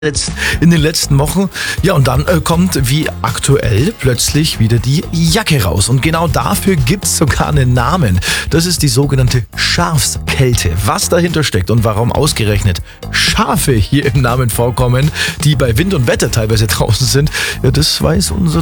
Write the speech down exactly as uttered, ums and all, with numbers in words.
jetzt in den letzten Wochen. Ja, und dann äh, kommt wie aktuell plötzlich wieder die Jacke raus. Und genau dafür gibt es sogar einen Namen. Das ist die sogenannte Schafskälte. Was dahinter steckt und warum ausgerechnet Schafe hier im Namen vorkommen, die bei Wind und Wetter teilweise draußen sind, ja, das weiß unser